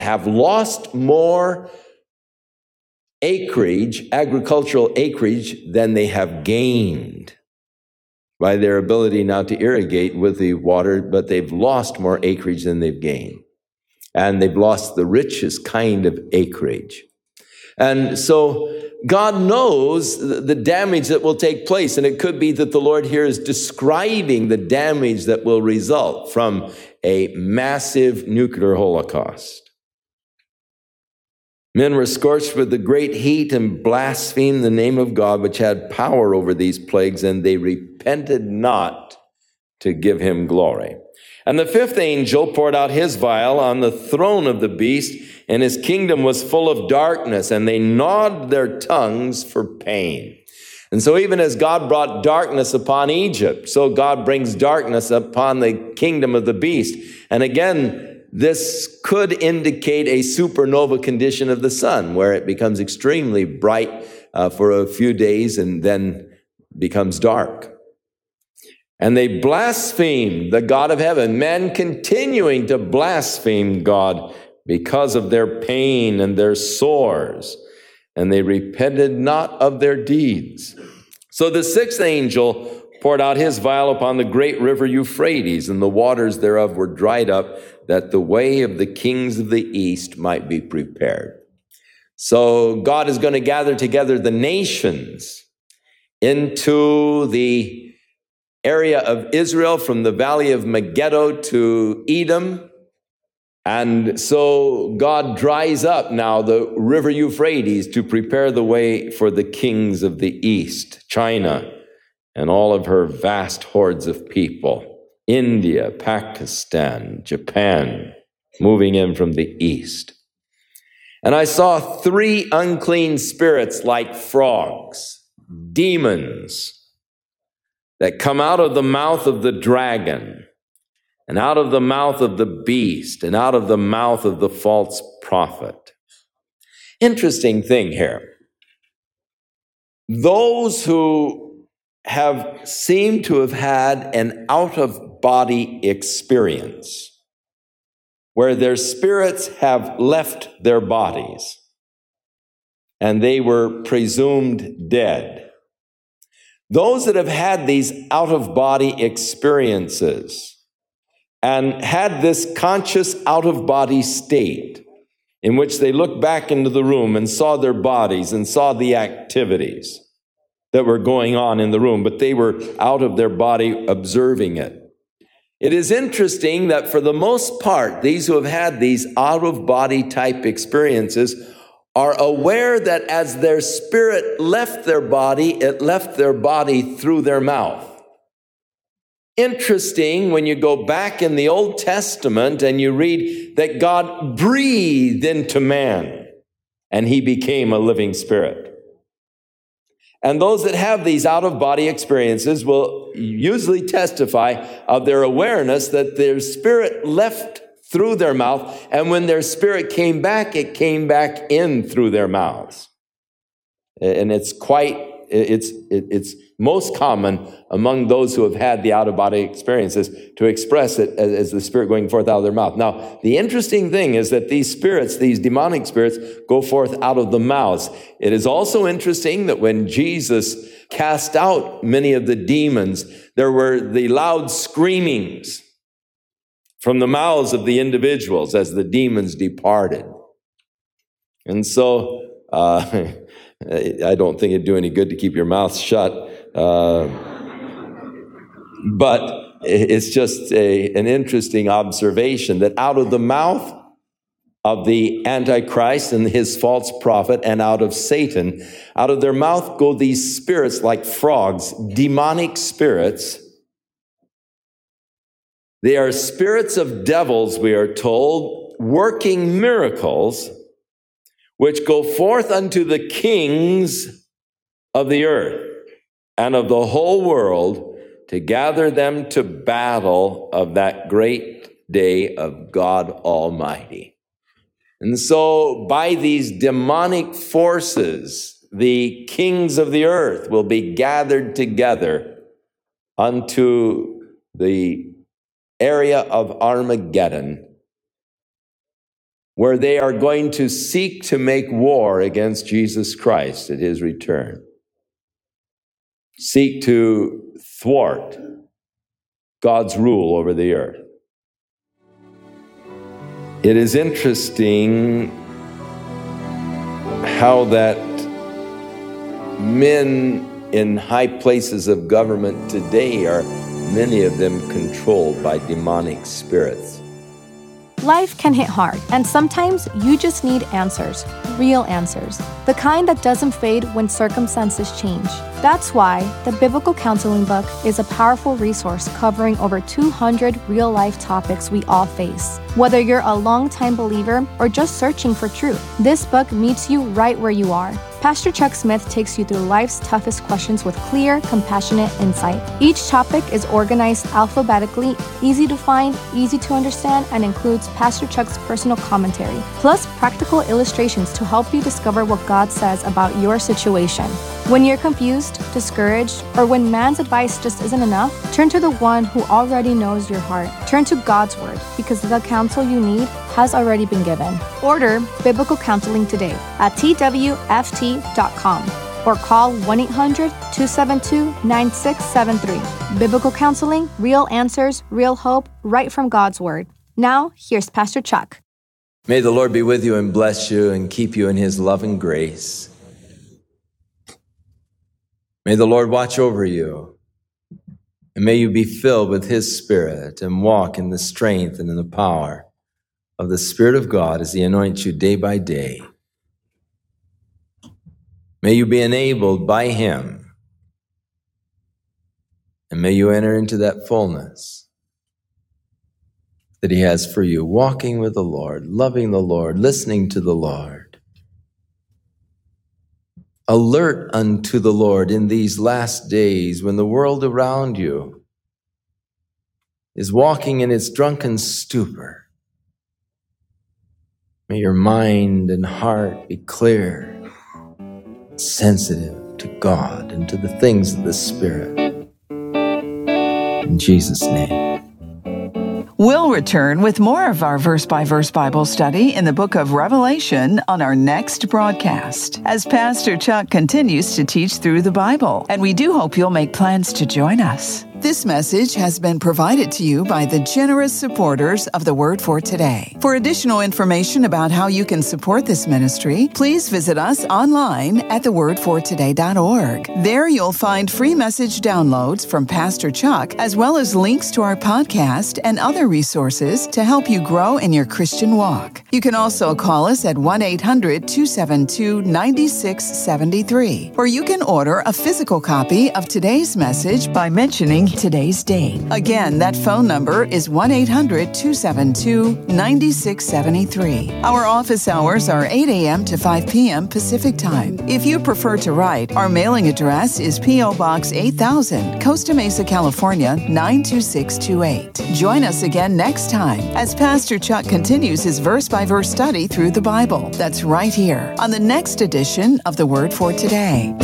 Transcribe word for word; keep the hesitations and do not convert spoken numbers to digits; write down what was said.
have lost more acreage, agricultural acreage, than they have gained by their ability now to irrigate with the water, but they've lost more acreage than they've gained. And they've lost the richest kind of acreage. And so God knows the damage that will take place, and it could be that the Lord here is describing the damage that will result from a massive nuclear holocaust. Men were scorched with the great heat and blasphemed the name of God, which had power over these plagues, and they repented not to give him glory. And the fifth angel poured out his vial on the throne of the beast, and his kingdom was full of darkness, and they gnawed their tongues for pain. And so even as God brought darkness upon Egypt, so God brings darkness upon the kingdom of the beast. And again, this could indicate a supernova condition of the sun, where it becomes extremely bright uh, for a few days and then becomes dark. And they blasphemed the God of heaven, men continuing to blaspheme God because of their pain and their sores, and they repented not of their deeds. So the sixth angel poured out his vial upon the great river Euphrates, and the waters thereof were dried up, that the way of the kings of the east might be prepared. So God is going to gather together the nations into the area of Israel, from the valley of Megiddo to Edom. And so God dries up now the river Euphrates to prepare the way for the kings of the east, China and all of her vast hordes of people, India, Pakistan, Japan, moving in from the east. And I saw three unclean spirits like frogs, demons, that come out of the mouth of the dragon, and out of the mouth of the beast, and out of the mouth of the false prophet. Interesting thing here. Those who have seemed to have had an out-of-body experience, where their spirits have left their bodies, and they were presumed dead. Those that have had these out-of-body experiences and had this conscious out-of-body state in which they looked back into the room and saw their bodies and saw the activities that were going on in the room, but they were out of their body observing it. It is interesting that for the most part, these who have had these out-of-body type experiences are aware that as their spirit left their body, it left their body through their mouth. Interesting, when you go back in the Old Testament and you read that God breathed into man and he became a living spirit. And those that have these out-of-body experiences will usually testify of their awareness that their spirit left through their mouth, and when their spirit came back, it came back in through their mouths. And it's quite, it's, it's most common among those who have had the out-of-body experiences to express it as, as the spirit going forth out of their mouth. Now, the interesting thing is that these spirits, these demonic spirits, go forth out of the mouths. It is also interesting that when Jesus cast out many of the demons, there were the loud screamings from the mouths of the individuals as the demons departed. And so, uh, I don't think it'd do any good to keep your mouth shut. Uh, but it's just a, an interesting observation that out of the mouth of the Antichrist and his false prophet, and out of Satan, out of their mouth go these spirits like frogs, demonic spirits. They are spirits of devils, we are told, working miracles, which go forth unto the kings of the earth and of the whole world to gather them to battle of that great day of God Almighty. And so by these demonic forces, the kings of the earth will be gathered together unto the area of Armageddon, where they are going to seek to make war against Jesus Christ at his return. Seek to thwart God's rule over the earth. It is interesting how that men in high places of government today are, many of them, controlled by demonic spirits. Life can hit hard, and sometimes you just need answers, real answers, the kind that doesn't fade when circumstances change. That's why the Biblical Counseling Book is a powerful resource covering over two hundred real-life topics we all face. Whether you're a long-time believer or just searching for truth, this book meets you right where you are. Pastor Chuck Smith takes you through life's toughest questions with clear, compassionate insight. Each topic is organized alphabetically, easy to find, easy to understand, and includes Pastor Chuck's personal commentary, plus practical illustrations to help you discover what God says about your situation. When you're confused, discouraged, or when man's advice just isn't enough, turn to the one who already knows your heart. Turn to God's Word, because the counsel you need has already been given. Order Biblical Counseling today at T W F T dot com or call one eight hundred, two seven two, nine six seven three. Biblical Counseling, real answers, real hope, right from God's Word. Now, here's Pastor Chuck. May the Lord be with you and bless you and keep you in his loving grace. May the Lord watch over you, and may you be filled with his Spirit and walk in the strength and in the power of the Spirit of God as he anoints you day by day. May you be enabled by him, and may you enter into that fullness that he has for you, walking with the Lord, loving the Lord, listening to the Lord. Alert unto the Lord in these last days when the world around you is walking in its drunken stupor. May your mind and heart be clear, sensitive to God and to the things of the Spirit. In Jesus' name. We'll return with more of our verse-by-verse Bible study in the book of Revelation on our next broadcast, as Pastor Chuck continues to teach through the Bible, and we do hope you'll make plans to join us. This message has been provided to you by the generous supporters of the Word for Today. For additional information about how you can support this ministry, please visit us online at the word for today dot org. There you'll find free message downloads from Pastor Chuck, as well as links to our podcast and other resources to help you grow in your Christian walk. You can also call us at one eight hundred, two seven two, nine six seven three, or you can order a physical copy of today's message by mentioning today's date. Again, that phone number is one eight hundred, two seven two, nine six seven three. Our office hours are eight a.m. to five p.m. Pacific Time. If you prefer to write, our mailing address is P O. Box eight thousand, Costa Mesa, California, nine two six two eight. Join us again next time as Pastor Chuck continues his verse-by-verse study through the Bible. That's right here on the next edition of The Word for Today.